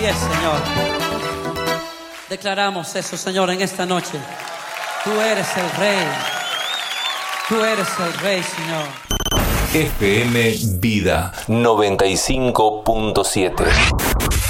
Así es, Señor. Declaramos eso, Señor, en esta noche. Tú eres el Rey. Tú eres el Rey, Señor. FM Vida 95.7.